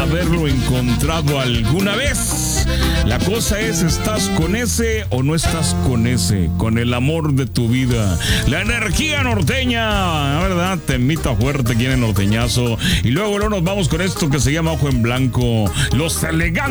haberlo encontrado alguna vez. La cosa es, ¿estás con ese o no estás con ese? Con el amor de tu vida. La energía norteña, ¿verdad? Temita fuerte, quiere norteñazo. Y luego nos vamos con esto que se llama Ojo en Blanco. Los elegantes